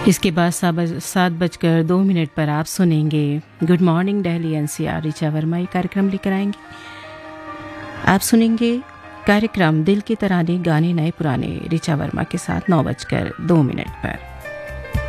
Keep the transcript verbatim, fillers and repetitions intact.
इसके बाद सात बजकर दो मिनट पर आप सुनेंगे good morning Delhi NCR. Richa Verma ये कार्यक्रम लेकर आएंगे। आप सुनेंगे कार्यक्रम दिल के तराने गाने नए पुराने ऋचा वर्मा के साथ नौ बजकर दो मिनट पर।